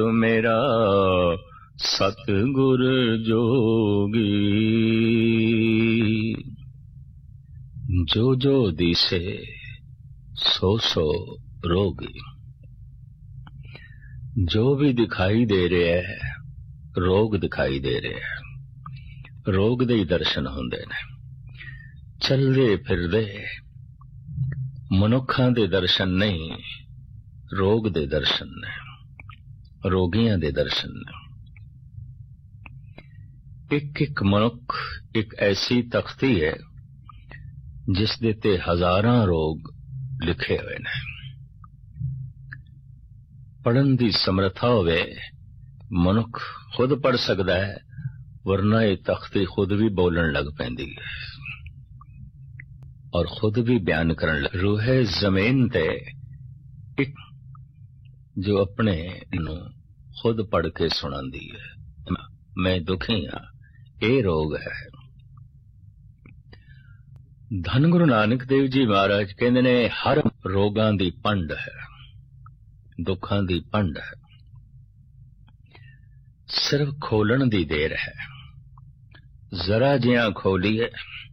मेरा सतगुर जोगी। जो जो दिसे सो सो रोगी। जो भी दिखाई दे रहा है रोग दिखाई दे रहा है। रोग दे ही दर्शन होंदे ने। चलदे फिरदे मनुखां दे दर्शन नहीं, रोग दे दर्शन ने, रोगियां दे दर्शन ने। एक एक मनुख एक ऐसी तख्ती है जिस दे ते हजारां रोग लिखे हुए ने। पढ़न दी समर्था होवे मनुख खुद पढ़ सकता है, वरना ये तख्ती खुद भी बोलन लग पैंदी है और खुद भी बयान करन लग। रूहे जमीन ते एक जो अपने नू खुद पढ़ के सुनांदी है, मैं दुखी हाँ, ये रोग है। धन गुरु नानक देव जी महाराज कहते ने हर रोगां दी पंड है, दुखां दी पंड है, सिर्फ खोलन दी देर है। जरा जिया खोलीए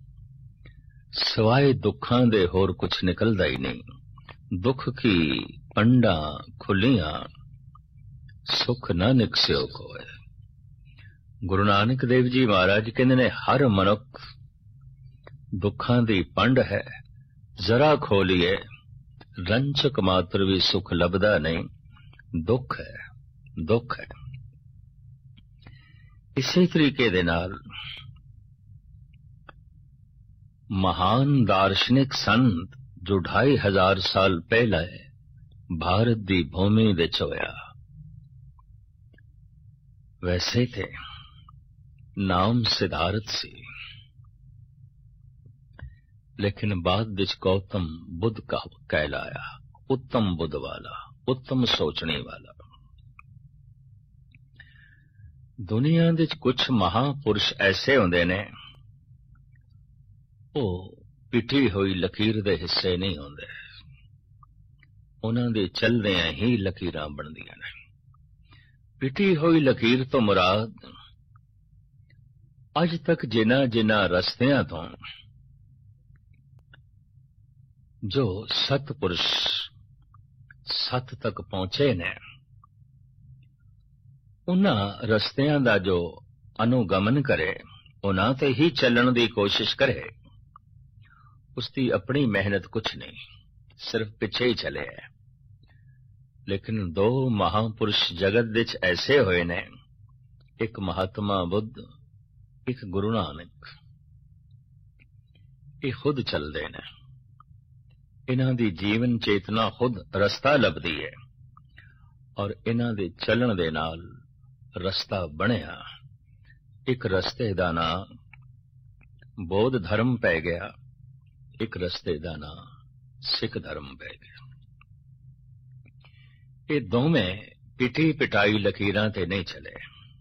सवाए दुखां दे होर कुछ निकलदा ही नहीं। दुख की पंडा खुलियां सुख न निकस्यो कोय। गुरु नानक देव जी महाराज कहते ने हर मनुख दुखां दी पंड है, जरा खोलिए रंचक मात्र भी सुख लभदा नहीं। दुख है, दुख है। इसी तरीके दे नाल महान दार्शनिक संत जो 2500 साल पहले भारत दी भूमि विच होया, वैसे थे नाम सिद्धार्थ सी, लेकिन बाद विच गौतम बुद्ध का कहलाया। उत्तम बुद्ध वाला, उत्तम सोचने वाला। दुनिया विच कुछ महापुरुष ऐसे होंदे ने, वो पिटी हुई लकीर दे हिस्से नहीं होंदे, उन्हां दे चलदियां ही लकीरां बनदियां ने। पिटी हुई लकीर तो मुराद अज तक जिन्हां जिन्हां रस्तियां तो जो सतपुरुष सत तक पहुंचे ने, उन्हां रस्तियां दा जो अनुगमन करे, उन्हां ते ही चलण दी कोशिश करे, उसकी अपनी मेहनत कुछ नहीं, सिर्फ पिछे ही चले है। लेकिन दो महापुरुष जगत विच ऐसे होए ने, एक महात्मा बुद्ध, एक गुरु नानक। ये खुद चलदे ने, इन्हां दी जीवन चेतना खुद रस्ता लभदी है और इन्हां दे चलन दे नाल रस्ता बनिया। एक रस्ते दा नाम बौद्ध धर्म पै गया, एक रस्ते दा नाम सिख धर्म पै गया। ये दोवें पिटी पिटाई लकीरां ते नहीं चले।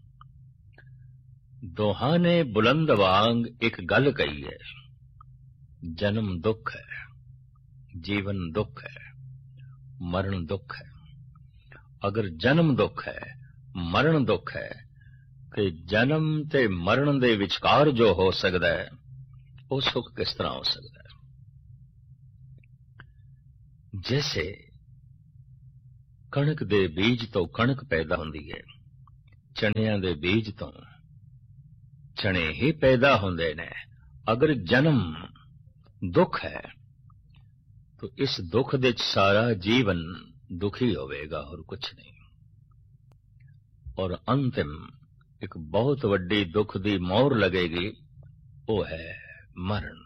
दोहां ने बुलंद वांग एक गल कही है, जन्म दुख है, जीवन दुख है, मरण दुख है। अगर जन्म दुख है, मरण दुख है, ते जन्म ते मरण दे विचकार जो हो सकता है, वो सुख किस तरह हो सकता है? जैसे कणक दे बीज तो कणक पैदा होंदी है, चनियां दे बीज तो चने ही पैदा होंदे ने। अगर जन्म दुख है तो इस दुख दे सारा जीवन दुखी होवेगा और कुछ नहीं। और अंतिम एक बहुत वड्डी दुख दी मोहर लगेगी, वो है मरण।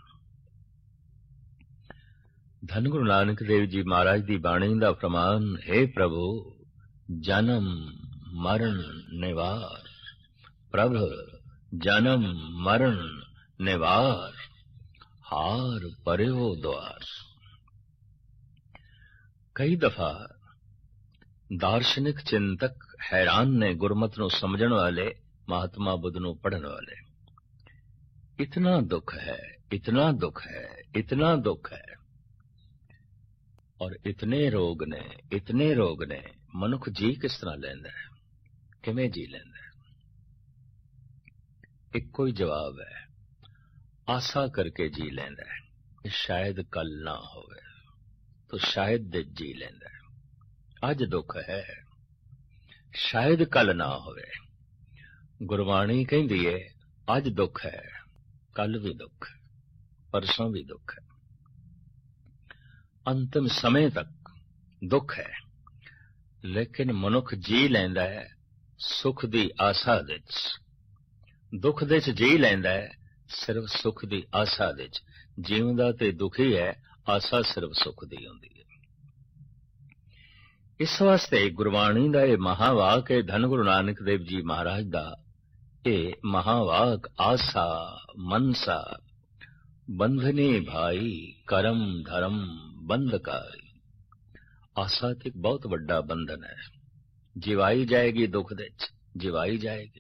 धन गुरु नानक देव जी महाराज दी बाणी दा फरमान, हे प्रभु जन्म मरण निवार, प्रभु जन्म मरण निवार, हार पर्यो द्वार। कई दफा दार्शनिक चिंतक हैरान ने गुरमत नू समझण वाले, महात्मा बुद्ध नू पढ़न वाले। इतना दुख है, इतना दुख है, इतना दुख है, और इतने रोग ने, इतने रोग ने, मनुख जी किस तरह लैंदा है? ਕਿਵੇਂ ਜੀ ਲੈਂਦਾ? ਇੱਕੋ ਹੀ ਜਵਾਬ ਹੈ, ਆਸਾ ਕਰਕੇ ਜੀ ਲੈਂਦਾ ਹੈ ਕਿ ਸ਼ਾਇਦ ਕੱਲ ਨਾ ਹੋਵੇ, ਤਾਂ ਸ਼ਾਇਦ ਦੇ ਜੀ ਲੈਂਦਾ ਹੈ। ਅੱਜ ਦੁੱਖ ਹੈ, ਸ਼ਾਇਦ ਕੱਲ ਨਾ ਹੋਵੇ। ਗੁਰਬਾਣੀ ਕਹਿੰਦੀ ਹੈ ਅੱਜ ਦੁੱਖ ਹੈ, ਕੱਲ ਵੀ ਦੁੱਖ ਹੈ, ਪਰਸੋਂ ਵੀ ਦੁੱਖ ਹੈ, ਅੰਤਿਮ ਸਮੇਂ ਤੱਕ ਦੁੱਖ ਹੈ। ਲੇਕਿਨ ਮਨੁੱਖ ਜੀ ਲੈਂਦਾ ਹੈ ਸੁਖ ਦੀ ਆਸਾ ਵਿੱਚ, ਦੁੱਖ ਦੇ ਚ ਜੀ ਲੈਂਦਾ ਹੈ ਸਿਰਫ ਸੁਖ ਦੀ ਆਸਾ ਵਿੱਚ। ਜਿਉਂਦਾ ਤੇ ਦੁਖੀ ਹੈ, ਆਸਾ ਸਿਰਫ ਸੁਖ ਦੀ ਹੁੰਦੀ ਹੈ। ਇਸ ਵਾਸਤੇ ਗੁਰਬਾਣੀ ਦਾ ਇਹ ਮਹਾਵਾਕ ਹੈ, ਧੰਨ ਗੁਰੂ ਨਾਨਕ ਦੇਵ ਜੀ ਮਹਾਰਾਜ ਦਾ ਇਹ ਮਹਾਵਾਕ, ਆਸਾ ਮਨਸਾ ਬੰਧਨੀ ਭਾਈ ਕਰਮ ਧਰਮ ਬੰਧਕਾਈ। ਆਸਾ ਤੇ ਇੱਕ ਬਹੁਤ ਵੱਡਾ ਬੰਧਨ ਹੈ, ਜਿਵਾਈ ਜਾਏਗੀ ਦੁੱਖ ਦੇ ਚ, ਜਿਵਾਈ ਜਾਏਗੀ।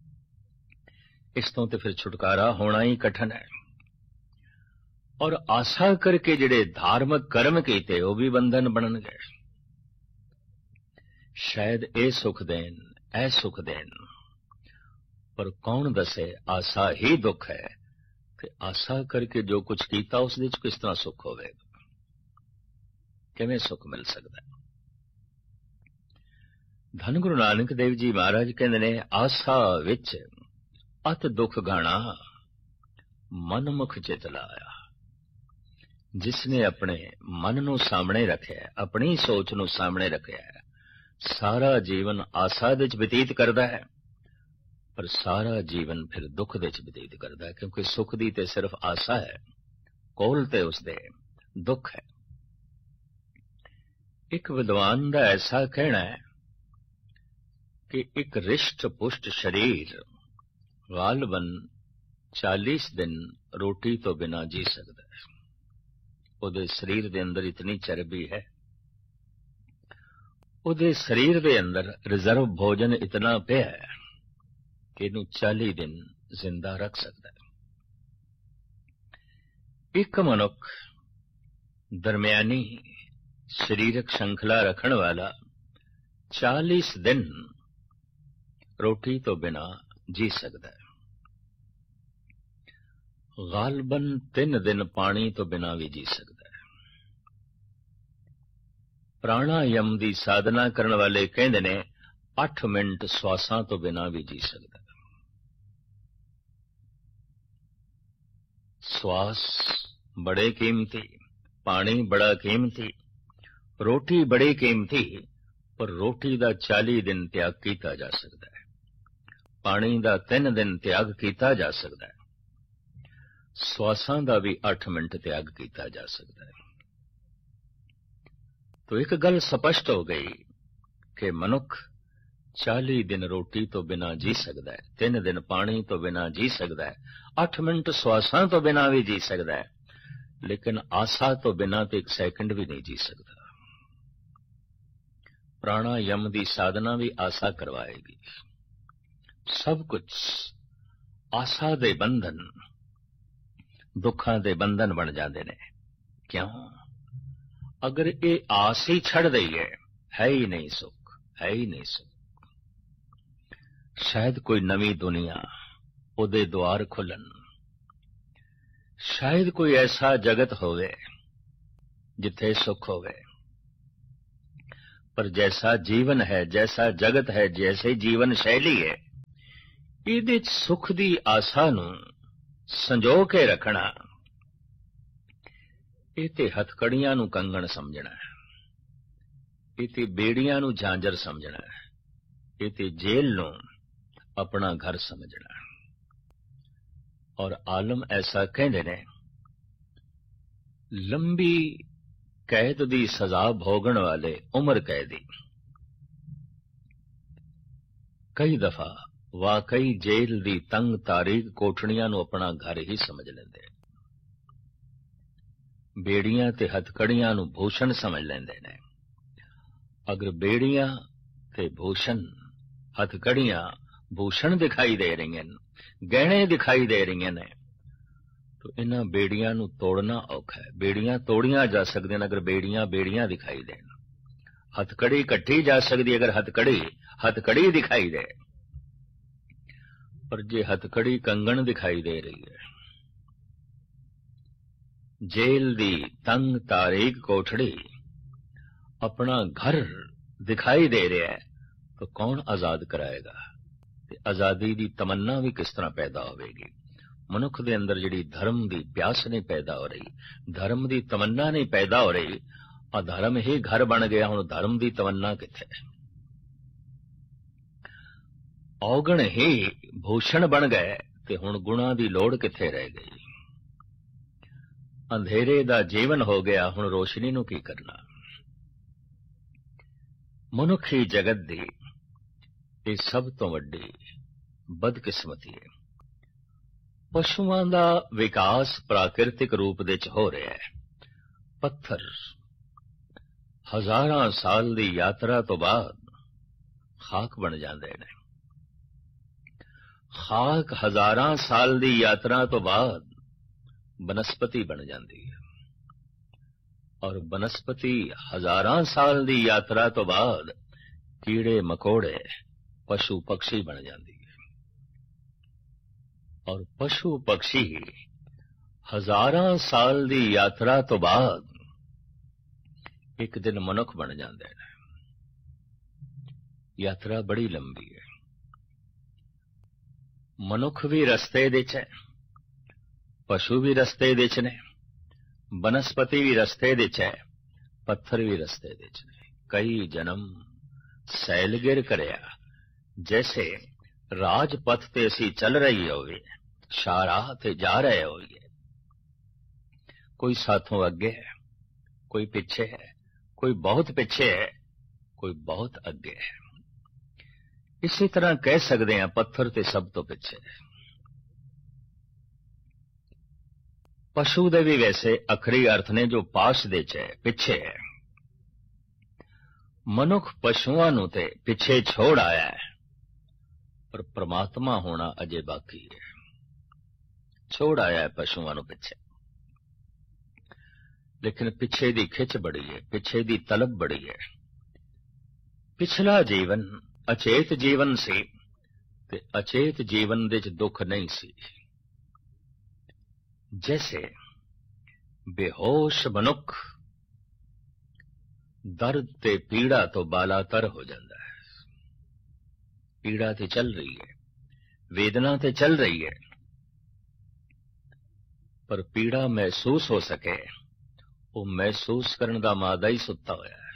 ਇਸ ਤੋਂ ਤੇ ਫਿਰ ਛੁਟਕਾਰਾ ਹੋਣਾ ਹੀ ਕਠਨ ਹੈ। ਔਰ ਆਸਾ ਕਰਕੇ ਜਿਹੜੇ ਧਾਰਮਿਕ ਕਰਮ ਕੀਤੇ ਉਹ ਵੀ ਬੰਧਨ ਬਣਨਗੇ। ਸ਼ਾਇਦ ਇਹ ਸੁਖ ਦੇਣ, ਇਹ ਸੁਖ ਦੇਣ, ਪਰ ਕੌਣ ਦੱਸੇ ਆਸਾ ਹੀ ਦੁੱਖ ਹੈ। ਤੇ ਆਸਾ ਕਰਕੇ ਜੋ ਕੁਝ ਕੀਤਾ ਉਸ ਵਿੱਚ ਕਿਸ ਤਰ੍ਹਾਂ ਸੁਖ ਹੋਵੇਗਾ? ਕਿਵੇਂ ਸੁਖ ਮਿਲ ਸਕਦਾ? ਧੰਨ ਗੁਰੂ ਨਾਨਕ ਦੇਵ ਜੀ ਮਹਾਰਾਜ ਕਹਿੰਦੇ ਨੇ, ਆਸਾ ਵਿੱਚ ਅਤ ਦੁੱਖ ਗਾਣਾ ਮਨ ਮੁਖ ਚਿਤ ਲਾਇਆ। ਜਿਸ ਨੇ ਆਪਣੇ ਮਨ ਨੂੰ ਸਾਹਮਣੇ ਰੱਖਿਆ, ਆਪਣੀ ਸੋਚ ਨੂੰ ਸਾਹਮਣੇ ਰੱਖਿਆ, ਸਾਰਾ ਜੀਵਨ ਆਸਾ ਵਿੱਚ ਬਤੀਤ ਕਰਦਾ ਹੈ, ਪਰ ਸਾਰਾ ਜੀਵਨ ਫਿਰ ਦੁੱਖ ਦੇ ਵਿੱਚ ਬਤੀਤ ਕਰਦਾ ਹੈ, ਕਿਉਂਕਿ ਸੁਖ ਦੀ ਤੇ ਸਿਰਫ ਆਸਾ ਹੈ, ਕੋਲ ਤੇ ਉਸਦੇ ਦੁੱਖ ਹੈ। ਇੱਕ ਵਿਦਵਾਨ ਦਾ ਐਸਾ ਕਹਿਣਾ ਹੈ ਕਿ ਇੱਕ ਰਿਸ਼ਟ ਪੁਸ਼ਟ ਸ਼ਰੀਰ ਗਾਲਬਨ 40 ਦਿਨ ਰੋਟੀ ਤੋਂ ਬਿਨਾਂ ਜੀ ਸਕਦਾ ਹੈ। ਉਹਦੇ ਸਰੀਰ ਦੇ ਅੰਦਰ ਇਤਨੀ ਚਰਬੀ ਹੈ, ਉਹਦੇ ਸਰੀਰ ਦੇ ਅੰਦਰ ਰਿਜ਼ਰਵ ਭੋਜਨ ਇਤਨਾ ਪਿਆ ਹੈ ਕਿ ਇਹਨੂੰ 40 ਦਿਨ ਜ਼ਿੰਦਾ ਰੱਖ ਸਕਦਾ ਹੈ। ਇੱਕ ਮਨੁੱਖ ਦਰਮਿਆਨੀ ਸਰੀਰਕ ਸ਼ੰਖਲਾ ਰੱਖਣ ਵਾਲਾ 40 ਦਿਨ ਰੋਟੀ ਤੋਂ ਬਿਨਾਂ ਜੀ ਸਕਦਾ ਹੈ। ਗਾਲਬਨ 3 ਦਿਨ ਪਾਣੀ ਤੋਂ ਬਿਨਾਂ ਵੀ ਜੀ ਸਕਦਾ ਹੈ। ਪ੍ਰਾਣਾਯਮ ਦੀ ਸਾਧਨਾ ਕਰਨ ਵਾਲੇ ਕਹਿੰਦੇ ਨੇ 8 ਮਿੰਟ ਸਵਾਸਾਂ ਤੋਂ ਬਿਨਾਂ ਵੀ ਜੀ ਸਕਦਾ ਹੈ। ਸਵਾਸ ਬੜੇ ਕੀਮਤੀ, ਪਾਣੀ ਬੜਾ ਕੀਮਤੀ, ਰੋਟੀ ਬੜੀ ਕੀਮਤੀ, ਪਰ ਰੋਟੀ ਦਾ 40 ਦਿਨ ਤਿਆਗ ਕੀਤਾ ਜਾ ਸਕਦਾ ਹੈ, ਪਾਣੀ ਦਾ 3 ਦਿਨ ਤਿਆਗ ਕੀਤਾ ਜਾ ਸਕਦਾ ਹੈ, ਸਵਾਸਾਂ ਦਾ ਵੀ 8 ਮਿੰਟ ਤਿਆਗ ਕੀਤਾ ਜਾ ਸਕਦਾ ਹੈ। ਤੋ ਇੱਕ ਗੱਲ ਸਪਸ਼ਟ ਹੋ ਗਈ ਕਿ ਮਨੁੱਖ 40 ਦਿਨ ਰੋਟੀ ਤੋਂ ਬਿਨਾਂ ਜੀ ਸਕਦਾ ਹੈ, 3 ਦਿਨ ਪਾਣੀ ਤੋਂ ਬਿਨਾਂ ਜੀ ਸਕਦਾ ਹੈ, 8 ਮਿੰਟ ਸਵਾਸਾਂ ਤੋਂ ਬਿਨਾਂ ਵੀ ਜੀ ਸਕਦਾ ਹੈ, ਲੇਕਿਨ ਆਸਾ ਤੋਂ ਬਿਨਾਂ ਤੇ 1 ਸੈਕਿੰਡ ਵੀ ਨਹੀਂ ਜੀ ਸਕਦਾ। ਪ੍ਰਾਣਾਯਮ ਦੀ ਸਾਧਨਾ ਵੀ ਆਸਾ ਕਰਵਾਏਗੀ। ਸਭ ਕੁਝ ਆਸਾ ਦੇ ਬੰਧਨ, ਦੁੱਖਾਂ ਦੇ ਬੰਧਨ ਬਣ ਜਾਂਦੇ ਨੇ। ਕਿਉਂ? ਅਗਰ ਇਹ ਆਸ ਹੀ ਛੱਡ ਦਈਏ, ਹੈ ਹੀ ਨਹੀਂ ਸੁੱਖ, ਹੈ ਹੀ ਨਹੀਂ ਸੁੱਖ। ਸ਼ਾਇਦ ਕੋਈ ਨਵੀਂ ਦੁਨੀਆ, ਉਹਦੇ ਦੁਆਰ ਖੁੱਲਣ, ਸ਼ਾਇਦ ਕੋਈ ਐਸਾ ਜਗਤ ਹੋਵੇ ਜਿੱਥੇ ਸੁੱਖ ਹੋਵੇ। ਪਰ ਜੈਸਾ ਜੀਵਨ ਹੈ, ਜੈਸਾ ਜਗਤ ਹੈ, ਜੈਸੇ ਜੀਵਨ ਸ਼ੈਲੀ ਹੈ, ਇਹਦੇ ਚ ਸੁੱਖ ਦੀ ਆਸਾ ਨੂੰ ਸੰਜੋ ਕੇ ਰੱਖਣਾ, ਇਹ ਤੇ ਹਥਕੜੀਆਂ ਨੂੰ ਕੰਗਣ ਸਮਝਣਾ ਹੈ, ਇਹ ਤੇ ਬੇੜੀਆਂ ਨੂੰ ਝਾਂਜਰ ਸਮਝਣਾ ਹੈ, ਇਹ ਤੇ ਜੇਲ੍ਹ ਨੂੰ ਆਪਣਾ ਘਰ ਸਮਝਣਾ ਹੈ। ਔਰ ਆਲਮ ਐਸਾ ਕਹਿੰਦੇ ਨੇ, ਲੰਬੀ ਕੈਦ ਦੀ ਸਜ਼ਾ ਭੋਗਣ ਵਾਲੇ ਉਮਰ ਕੈਦੀ ਕਈ ਦਫਾ ਵਾਕਈ ਜੇਲ੍ਹ ਦੀ ਤੰਗ ਤਾਰੀਕ ਕੋਠੜੀਆਂ ਨੂੰ ਆਪਣਾ ਘਰ ਹੀ ਸਮਝ ਲੈਂਦੇ, ਬੇੜੀਆਂ ਤੇ ਹਥਕੜੀਆਂ ਨੂੰ ਭੂਸ਼ਣ ਸਮਝ ਲੈਂਦੇ ਨੇ। ਅਗਰ ਬੇੜੀਆਂ ਤੇ ਭੂਸ਼ਣ, ਹਥਕੜੀਆਂ ਭੂਸ਼ਣ ਦਿਖਾਈ ਦੇ ਰਹੀਆਂ ਨੇ, ਗਹਿਣੇ ਦਿਖਾਈ ਦੇ ਰਹੀਆਂ ਨੇ, ਤਾਂ ਇਹਨਾਂ ਬੇੜੀਆਂ ਨੂੰ ਤੋੜਨਾ ਔਖਾ ਹੈ। ਬੇੜੀਆਂ ਤੋੜੀਆਂ ਜਾ ਸਕਦੀਆਂ ਨੇ ਅਗਰ ਬੇੜੀਆਂ ਬੇੜੀਆਂ ਦਿਖਾਈ ਦੇਣ। हथकड़ी कट्ठी जा सकती अगर हथकड़ी दिखाई दे, पर जे हथकड़ी कंगन दिखाई दे रही है, जेल दी तंग तारीक कोठड़ी अपना घर दिखाई दे रहा है, तो कौन आजाद कराएगा? आजादी दी तमन्ना भी किस तरह पैदा होगी? मनुख दे अंदर जिहड़ी धर्म दी प्यास नहीं पैदा हो रही, धर्म दी तमन्ना नहीं पैदा हो रही, अधर्म ही घर बन गया। हुण धर्म दी तमन्ना किथे? औगण ही भूषण बन गए ते हुण गुणा दी लोड़ किथे रह गई? अंधेरे दा जीवन हो गया, हुण रोशनी नूं की करना? मनुखी जगत दी ये सब तो वड्डी बदकिस्मती है। पशुआं दा विकास प्राकृतिक रूप दे च हो रहा है। पत्थर हजारां साल दी यात्रा तो बाद खाक बन जांदे ने। खाक हजारां साल दी यात्रा तो बाद बनस्पति बन जाती है, और बनस्पति हजारां साल दी यात्रा तो बाद कीड़े मकोड़े पशु पक्षी बन जाती है, और पशु पक्षी हजारां साल दी यात्रा तो बाद एक दिन मनुख बन जाते हैं। यात्रा बड़ी लंबी है। मनुख भी रस्ते विच है, पशु भी रस्ते विच ने, बनस्पति भी रस्ते विच है, पत्थर भी रस्ते विच ने। कई जन्म सैलगिर करया, जैसे राजपथ ते असी चल रही होवे, शाहराह ते जा रहे होइए। कोई साथों अगे है, कोई पीछे है, कोई बहुत पीछे है, कोई बहुत अगे है। इसी तरह कह सकते हैं पत्थर ते सब तो पीछे है। पशु दे भी वैसे अखरी अर्थ ने जो पास दे च है, पिछे है। मनुख पशुआं नूं ते पिछे छोड़ आया है, पर परमात्मा होना अजे बाकी है। छोड़ आया है पशुआं नूं पिछे, लेकिन पिछे दी खिच बड़ी है, पिछे दी तलब बड़ी है। पिछला जीवन अचेत जीवन सी, ते अचेत जीवन दे च दुख नहीं सी। जैसे बेहोश मनुख दर्द ते पीड़ा तो बालातर हो जाता है। पीड़ा ते चल रही है, वेदना ते चल रही है, पर पीड़ा महसूस हो सके, वो महसूस करने का मादा ही सुता होया है।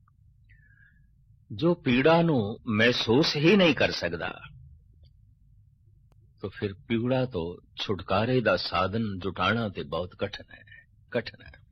जो पीड़ा नू महसूस ही नहीं कर सकता, तो फिर पीड़ा तो छुटकारे का साधन जुटाना ते बहुत कठिन है, कठिन है।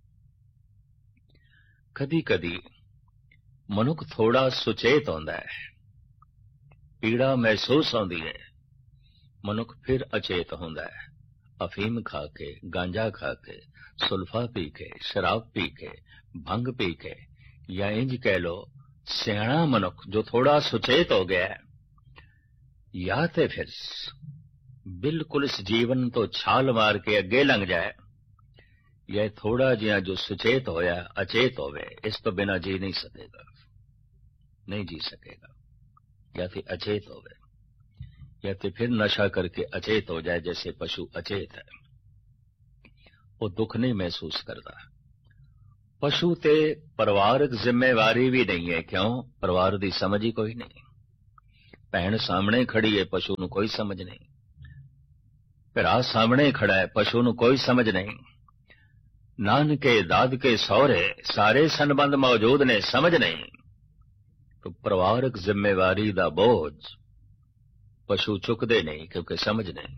कदी कदी मनुख थोड़ा सुचेत होता है, पीड़ा महसूस होती है, मनुख फिर अचेत होता है। अफीम खा के, गांजा खा के, सुल्फा पी के, शराब पी के, भंग पी के, या इंज कह लो सियाणा मनुख जो थोड़ा सुचेत हो गया है, या ते फिर बिल्कुल इस जीवन तो छाल मार के अगे लंघ जाए, या थोड़ा जिहा जो सुचेत होया अचेत होवे, इस तो बिना जी नहीं सकेगा, नहीं जी सकेगा। या फिर अचेत होवे, या तो फिर नशा करके अचेत हो जाए, जैसे पशु अचेत है, वो दुख नहीं महसूस करता। पशु ते परिवारक जिम्मेवारी भी नहीं है। क्यों? परिवार की समझ ही कोई नहीं। भैन सामने खड़ी है, पशु नूं कोई समझ नहीं। भरा सामने खड़ा है, पशु नूं कोई समझ नहीं। नानके दादके सौरे सारे संबंध मौजूद ने, समझ नहीं। तो परिवारक जिम्मेवारी का बोझ पशु चुकते नहीं, क्योंकि समझ नहीं।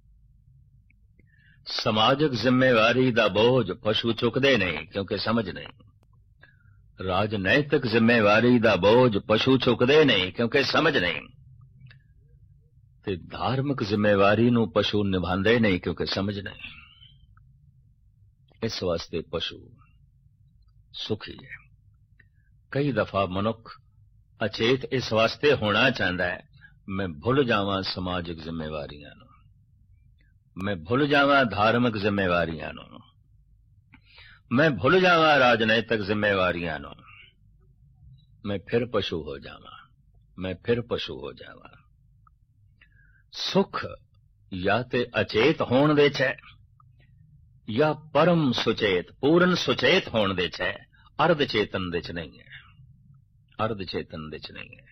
समाजक जिम्मेवारी का बोझ पशु चुकते नहीं, क्योंकि समझ नहीं। राजनैतिक जिम्मेवारी का बोझ पशु चुकते नहीं, क्योंकि समझ नहीं। ते धार्मिक जिम्मेवारी नूं पशु निभांदे नहीं, क्योंकि समझ नहीं। इस वास्ते पशु सुखी है। कई दफा मनुख अचेत इस वास्ते होना चाहता है, मैं भुल जावां समाजिक जिम्मेवारियां नूं, मैं भुल जावां धार्मिक जिम्मेवारियां नूं, मैं भुल जावां राजनैतिक जिम्मेवारियां नूं। मैं फिर पशु हो जावां, मैं फिर पशु हो जावां। सुख या ते अचेत होण दे च है, या परम सुचेत पूर्ण सुचेत होण दे च है, अर्ध चेतन दे च नहीं है। अर्ध चेतन दे च नहीं है।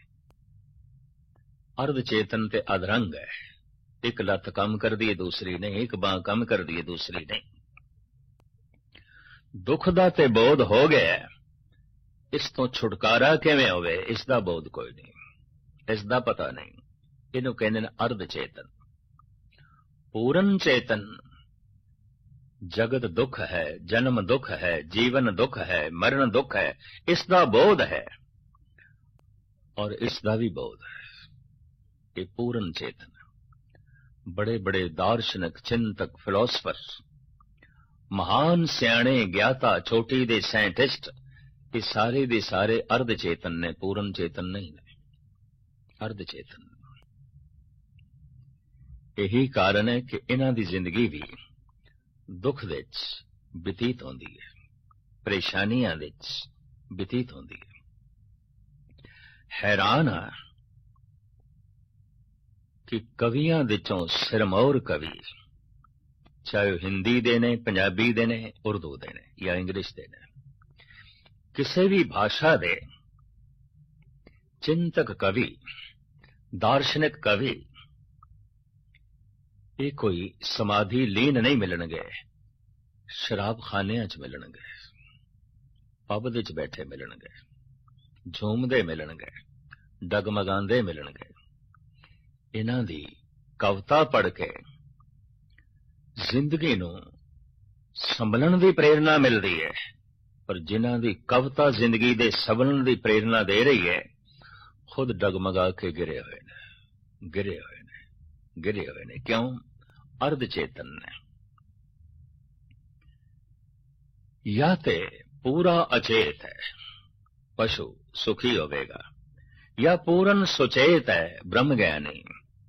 अर्ध चेतन ते अधरंग है। एक लत कम कर दी दूसरी नहीं, एक बांह कम कर दी दूसरी नहीं। दुख दा ते बोध हो गया, इस तो छुटकारा किवें होवे इसदा बोध कोई नहीं, इसदा पता नहीं। इनू कहंदे ने अर्ध चेतन। पूर्ण चेतन जगत दुख है, जन्म दुख है, जीवन दुख है, मरण दुख है, इसदा बोध है और इसदा भी बोध है। ये पूर्ण चेतन। बड़े बड़े दार्शनिक, चिंतक, फिलोसफर, महान सियाणे, ज्ञाता, चोटी दे साइंटिस्ट, ये सारे दे सारे अर्ध चेतन ने, पूर्ण चेतन नहीं ने। अर्ध चेतन। यही कारण है कि इन्हां दी जिंदगी भी दुख दे च बतीत होंदी है, परेशानियां दे च बतीत होंदी है। हैरान आ कि कवियां विचों सिरमौर कवि, चाहे हिंदी दे ने, पंजाबी दे ने, उर्दू दे ने या इंग्लिश दे ने, किसी भी भाषा दे चिंतक कवि, दार्शनिक कवि, ये कोई समाधि लीन नहीं मिलणगे, शराब खानियां च मिलणगे, पब दे च बैठे मिलणगे, झूमदे मिलणगे, डगमगांदे मिलणगे। इन्हां दी कविता पढ़ के जिंदगी नूं संभलन दी प्रेरणा मिलदी है, पर जिन्हां दी कविता जिंदगी दे संभलन दी प्रेरणा दे रही है, खुद डगमगा के गिरे हुए ने, गिरे हुए ने, गिरे हुए ने। क्यों? अर्ध चेतन ने। या ते पूरा अचेत है, पशु सुखी होवेगा, या पूर्ण सुचेत है, ब्रह्म ज्ञानी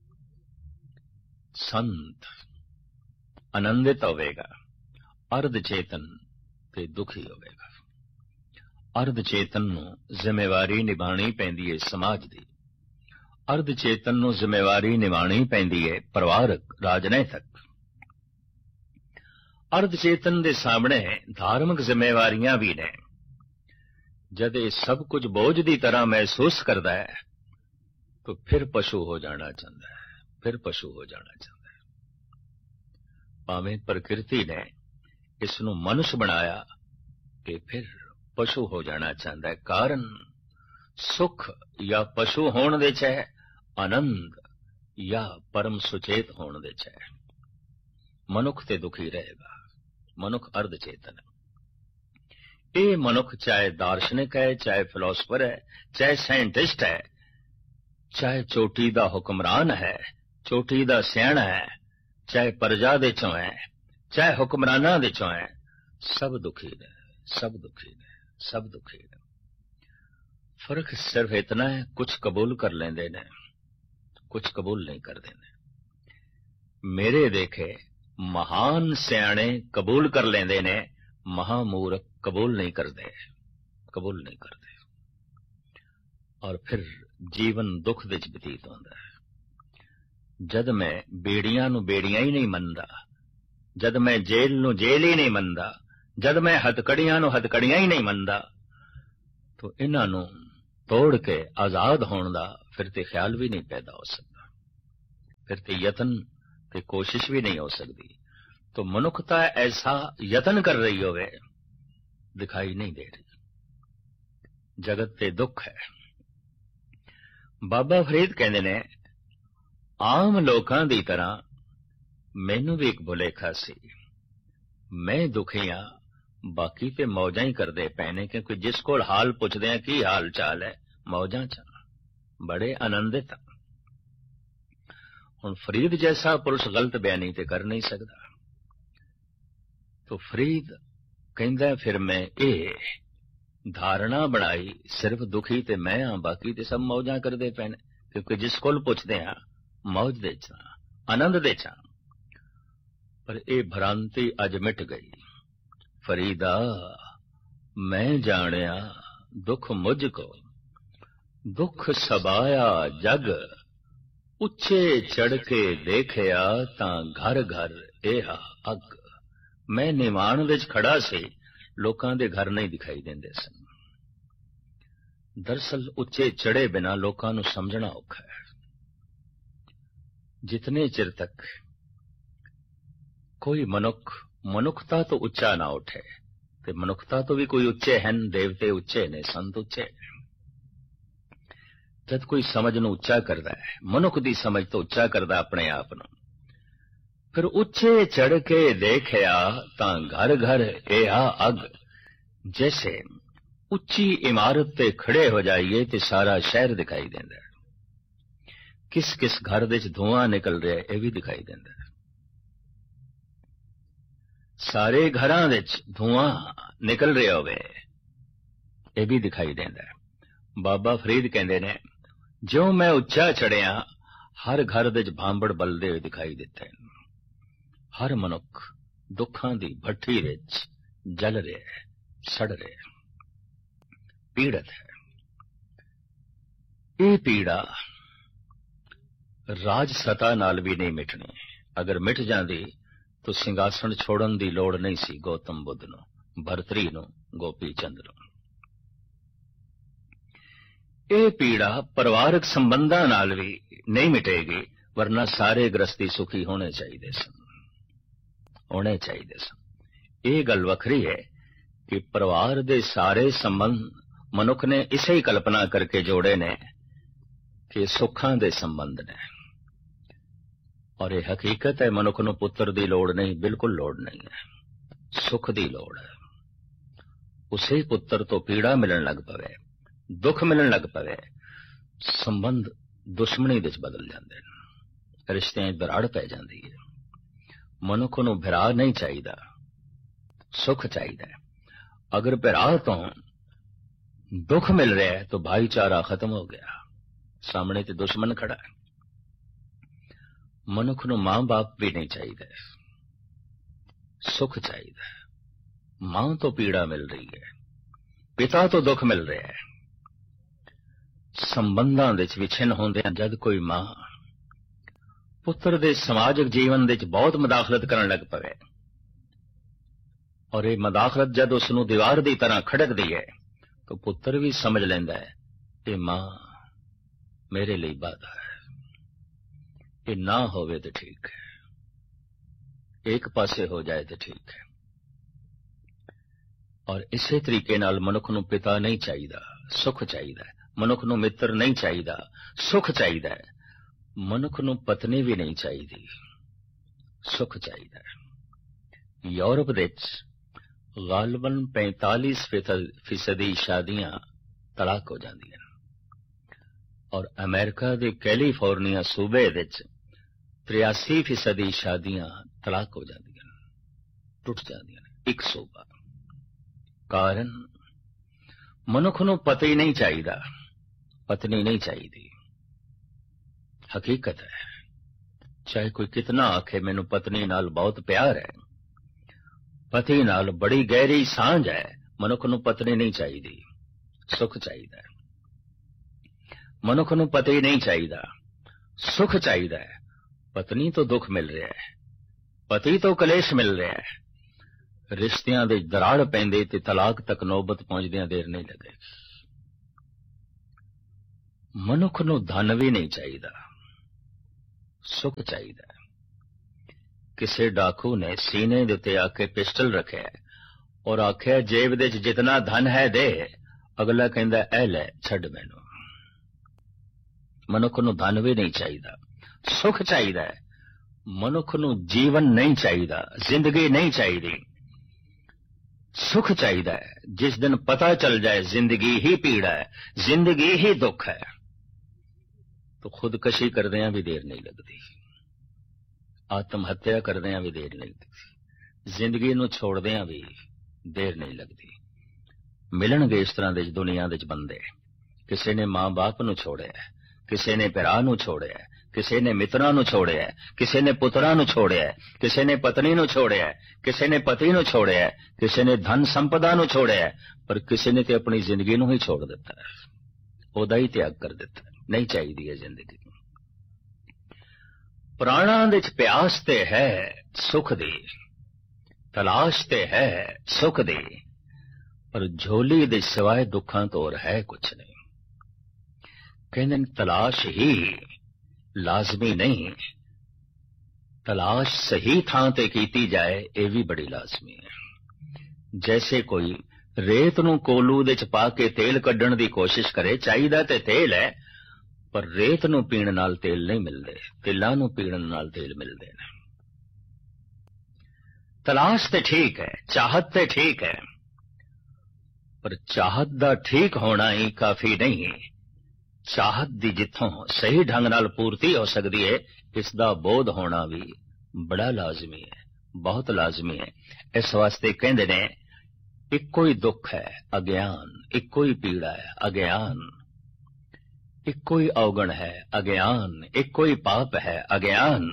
संत आनंदित होवेगा। अर्ध चेतन ते दुखी होवेगा। अर्ध चेतन नूं जिम्मेवारी निभाणी पैंदी है समाज दी। अर्ध चेतन नूं जिम्मेवारी निभाणी पैंदी है परिवारक, राजनैतिक। अर्ध चेतन दे सामने धार्मिक जिम्मेवारियां भी ने। जद ये सब कुछ बोझ की तरह महसूस करता है तो फिर पशु हो जाना चाहता है, फिर पशु हो जाना चाहता है। भावें प्रकृति ने इसनूं मनुष्य बनाया कि फिर पशु हो जाना चाहता है। कारण सुख या पशु होण दे च है, आनंद या परम सुचेत होण दे च है। मनुख ते दुखी रहेगा। मनुख अर्ध चेतन है। ये मनुख चाहे दार्शनिक है, चाहे फिलोसफर है, चाहे साइंटिस्ट है, चाहे चोटी दा हुक्मरान है, चोटी दा सियाणा है, चाहे प्रजा दे चों है, चाहे हुक्मराना दे चों है, सब दुखी ने, सब दुखी ने, सब दुखी ने। फर्क सिर्फ इतना है, कुछ कबूल कर लेंदे ने, कुछ कबूल नहीं करते ने। मेरे देखे महान सियाणे कबूल कर लेंदे ने, महामूर्ख कबूल नहीं करते, कबूल नहीं करते। और फिर जीवन दुख विच बतीत होंदा है। जद मैं बेड़ियां नूं बेड़ियां ही नहीं मनदा, जद मैं जेल नूं जेल ही नहीं मनदा, जद मैं हथकड़ियां नूं हथकड़ियां ही नहीं मनदा, तो इन्हां नूं तोड़ के आजाद होण दा फिर ते ख्याल भी नहीं पैदा हो सकता, फिर ते यतन ते कोशिश भी नहीं हो सकती। तो मनुखता ऐसा यतन कर रही होवे, दिखाई नहीं दे रही। जगत ते दुख है। बाबा फरीद कहंदे ने, आम लोकां दी तरह मैनू भी एक भुलेखा सी। मैं दुखी हां, बाकी ते मौजां ही करदे पए ने, क्योंकि जिस कोल हाल पुछदे हैं की हाल चाल है, मौजां च बड़े आनंदित। हुण फरीद जैसा पुरुष गलत बयानी ते कर नहीं सकता। तो फरीद कहंदा फिर मैं ये धारणा बनाई सिर्फ दुखी ते मैं हां, बाकी ते सब मौजां करदे पए ने, क्योंकि जिस कोल पुछदे हां मौज दे च आनंद दे च। पर ये भ्रांति अज मिट गई। फरीदा मैं जानिया दुख मुझको, दुख सबाया जग उच्चे चढ़ के देखिया तां घर घर एहा अग। मैं निवाण विच खड़ा सी, लोकां दे घर नहीं दिखाई देंदे सन। दरअसल उच्चे चढ़े बिना लोकां नूं समझना औखा है। जितने चिर तक कोई मनुखता तो उच्चा ना उठे, ते मनुखता तो भी कोई उच्चे हैं, देवते उच्चे ने, संत उच्चे। जद कोई समझ नूं उच्चा करदा है, मनुख दी समझ तो उच्चा करदा अपने आप नूं, फिर उच्चे चढ़ के देखिया तां घर घर एहा अग। जैसे उच्ची इमारत ते खड़े हो जाइए ते सारा शहर दिखाई देंदा है। किस किस घर दे च धुआं निकल रहा है यह भी दिखाई देंदा है। सारे घरां दे च धुआं निकल रहा होवे यह भी दिखाई देंदा है। बाबा फरीद कहंदे ने, ज्यों मैं उच्चा चढ़िया हर घर दे च भांबड़ बलदे हुए दिखाई दिते हैं। हर मनुख दुखां दी भट्ठी विच जल रहा है, सड़ रहा है, पीड़ित है। ये पीड़ा राज सता नाल भी नहीं मिटनी। अगर मिट जाती तो सिंघासन छोड़न की लोड़ नहीं सी गौतम बुद्ध नूं, भरतरी नूं, गोपी चंद नूं। ये पीड़ा परिवारक संबंधां नाल भी नहीं मिटेगी, वरना सारे गृहस्थी सुखी होने चाहिए सन, होने चाहिए सन। ये गल वखरी है कि परिवार दे सारे संबंध मनुख ने इसे ही कल्पना करके जोड़े ने कि सुखां दे संबंध ने, और यह हकीकत है। मनुख नूं पुत्र दी लोड़ नहीं, बिल्कुल लोड़ नहीं है, सुख दी लोड़ है। उसे पुत्र तो पीड़ा मिलन लग पवे, दुख मिलन लग पवे, संबंध दुश्मनी विच बदल जाते हैं, रिश्तियां दराड़ पै जाती है। मनुख नूं भरा नहीं चाहिए, सुख चाहिए। अगर भरा तो दुख मिल रहा है तो भाईचारा खत्म हो गया, सामने तो दुश्मन खड़ा है। मनुख नूं मां बाप भी नहीं चाहिए, सुख चाहिए। मां तो पीड़ा मिल रही है, पिता तो दुख मिल रहा है। संबंधां दे विछिन्न होंदे जद कोई मां पुत्र दे समाजिक जीवन दे बहुत मदाखलत करन लग पवे, और ये मदाखलत जद उसनूं दीवार की तरह खड़कदी है, तो पुत्र भी समझ लेंदा है कि मां मेरे लिए बाधा है, ये ना होवे तो ठीक है, एक पासे हो जाए तो ठीक है। और इसे तरीके नाल मनुख नूं पिता नहीं चाहिए, सुख चाहिए। मनुख नूं मित्र नहीं चाहिए, सुख चाहिए। मनुख नूं पत्नी भी नहीं चाहिए, सुख चाहिए। यूरोप विच गालबन 45% शादियां तलाक हो जांदियां, और अमेरिका के कैलीफोर्निया सूबे विच 83% शादियां तलाक हो जांदियां, टुट जांदियां। एक सूबा। कारण मनुख नूं पति नहीं चाहिए, पत्नी नहीं चाहिए। हकीकत है, चाहे कोई कितना आखे मैनू पत्नी नाल बहुत प्यार है, पति नाल बड़ी गहरी सांझ है, मनुख नूं पत्नी नहीं चाहिए, सुख चाहिए। मनुख नूं पति नहीं चाहिए, सुख चाहिए। पत्नी तो दुख मिल रहा है, पति तो कलेश मिल रहा है। रिश्तियां दे दराड़ पैंदे ते तलाक तक नौबत पहुंचदियां देर नहीं लगेगी। मनुख नूं धन भी नहीं चाहिए, सुख चाहिए। किसी डाकू ने सीने दे उत्ते आके पिस्टल रखे और आख्या जेब दे जितना धन है दे। अगला कहंदा ऐ लै छड्ड मैनू। मनुख नूं धन भी नहीं चाहिए, सुख चाहिए। मनुख नूं जीवन नहीं चाहिए, जिंदगी नहीं चाहिए, सुख चाहिए। जिस दिन पता चल जाए जिंदगी ही पीड़ा है, जिंदगी ही दुख है, तो खुदकशी करदियां भी देर नहीं लगती, आत्महत्या करदियां भी देर नहीं लगती, जिंदगी नूं छोड़दियां भी देर नहीं लगती। मिलणगे इस तरह दे दुनिया दे बंदे। किसी ने मां बाप नूं छोड़िया, किसी ने भरा नूं छोड़िया, किसी ने मित्रां नूं छोड़िया, किसी ने पुत्रां नूं छोड़िया, किसी ने पत्नी नूं छोड़िया, किसी ने पति नूं छोड़िया, किसी ने धन संपदा नूं छोड़िया, पर किसी ने तो अपनी जिंदगी नूं ही छोड़ दिता है। ਉਹਦਾ ਹੀ ਤਿਆਗ ਕਰ ਦਿੱਤਾ। ਨਹੀਂ ਚਾਹੀਦੀ ਹੈ ਜ਼ਿੰਦਗੀ। ਪ੍ਰਾਣਾਂ ਦੇ ਚ ਪਿਆਸ ਤੇ ਹੈ ਸੁਖ ਦੀ, ਤਲਾਸ਼ ਤੇ ਹੈ ਸੁਖ ਦੀ, ਪਰ ਝੋਲੀ ਦੇ ਸਿਵਾਏ ਦੁੱਖਾਂ ਤੋਂ ਹੋਰ ਹੈ ਕੁਛ ਨਹੀਂ। ਕਹਿੰਦੇ ਨੇ ਤਲਾਸ਼ ਹੀ ਲਾਜ਼ਮੀ ਨਹੀਂ, ਤਲਾਸ਼ ਸਹੀ ਥਾਂ ਤੇ ਕੀਤੀ ਜਾਏ ਇਹ ਵੀ ਬੜੀ ਲਾਜ਼ਮੀ ਹੈ। ਜੈਸੇ ਕੋਈ ਰੇਤ ਨੂੰ ਕੋਲੂ ਦੇ ਚ ਪਾ ਕੇ ਤੇਲ ਕੱਢਣ ਦੀ ਕੋਸ਼ਿਸ਼ ਕਰੇ, ਚਾਹੀਦਾ ਤੇ ਤੇਲ ਹੈ, ਪਰ ਰੇਤ ਨੂੰ ਪੀਣ ਨਾਲ ਤੇਲ ਨਹੀਂ ਮਿਲਦੇ, ਤਿਲਾਂ ਨੂੰ ਪੀਣ ਨਾਲ ਤੇਲ ਮਿਲਦੇ ਨੇ। ਤਲਾਸ਼ ਤੇ ਠੀਕ ਹੈ, ਚਾਹਤ ਤੇ ਠੀਕ ਹੈ, ਪਰ ਚਾਹਤ ਦਾ ਠੀਕ ਹੋਣਾ ਹੀ ਕਾਫੀ ਨਹੀਂ। ਚਾਹਤ ਦੀ ਜਿੱਥੋਂ ਸਹੀ ਢੰਗ ਨਾਲ ਪੂਰਤੀ ਹੋ ਸਕਦੀ ਹੈ, ਇਸ ਦਾ ਬੋਧ ਹੋਣਾ ਵੀ ਬੜਾ ਲਾਜ਼ਮੀ ਹੈ, ਬਹੁਤ ਲਾਜ਼ਮੀ ਹੈ। ਇਸ ਵਾਸਤੇ ਕਹਿੰਦੇ ਨੇ ਇੱਕੋ ਹੀ ਦੁੱਖ ਹੈ ਅਗਿਆਨ, ਇੱਕੋ ਹੀ ਪੀੜਾ ਹੈ ਅਗਿਆਨ, ਇੱਕੋ ਹੀ ਔਗਣ ਹੈ ਅਗਿਆਨ, ਇੱਕੋ ਹੀ ਪਾਪ ਹੈ ਅਗਿਆਨ,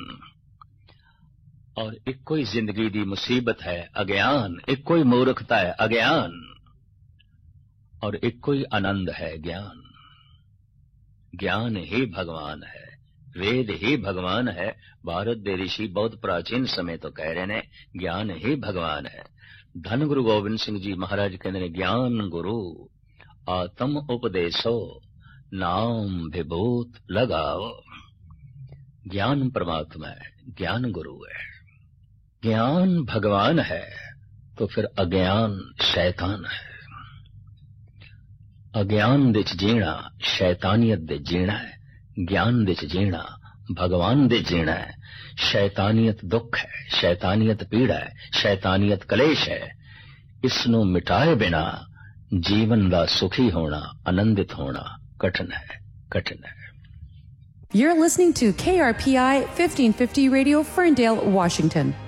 ਔਰ ਇੱਕੋ ਹੀ ਜ਼ਿੰਦਗੀ ਦੀ ਮੁਸੀਬਤ ਹੈ ਅਗਿਆਨ, ਇੱਕੋ ਹੀ ਮੂਰਖਤਾ ਹੈ ਅਗਿਆਨ, ਔਰ ਇੱਕੋ ਹੀ ਆਨੰਦ ਹੈ ਗਿਆਨ। ਗਿਆਨ ਹੀ ਭਗਵਾਨ ਹੈ, वेद ही भगवान है। भारत दे ऋषि बहुत प्राचीन समय तो कह रहे ने ज्ञान ही भगवान है। धन गुरु गोबिंद सिंह जी महाराज कहते ने ज्ञान गुरु आत्म उपदेशो नाम विभूत लगाओ। ज्ञान परमात्मा है, ज्ञान गुरु है। ज्ञान भगवान है तो फिर अज्ञान शैतान है। अज्ञान दे च जीना शैतानियत दे जीना है, ज्ञान दे च जीना भगवान दे जीना है। शैतानियत दुख है, शैतानियत पीड़ा है, शैतानियत कलेश है। इसनों मिटाए बिना जीवन दा सुखी होना, आनंदित होना कठिन है, कठिन है। You're listening to KRPI 1550 Radio, Ferndale, Washington.